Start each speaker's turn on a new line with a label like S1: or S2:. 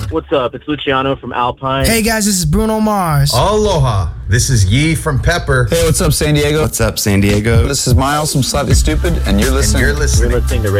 S1: What's up? It's Luciano from Alpine.
S2: Hey guys, this is Bruno Mars.
S3: Aloha. This is Yee from Pepper.
S4: Hey, what's up, San Diego?
S5: What's up, San Diego?
S4: This is Miles from Slightly Stupid, and you're listening
S1: We're listening to